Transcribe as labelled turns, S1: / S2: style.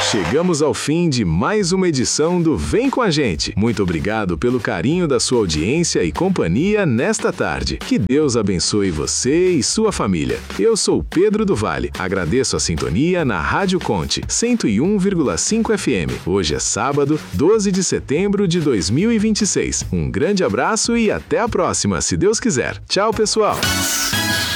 S1: Chegamos ao fim de mais uma edição do Vem com a Gente. Muito obrigado pelo carinho da sua audiência e companhia nesta tarde. Que Deus abençoe você e sua família. Eu sou Pedro do Vale. Agradeço a sintonia na Rádio Conte 101,5 FM. Hoje é sábado, 12 de setembro de 2026. Um grande abraço e até a próxima, se Deus quiser. Tchau, pessoal!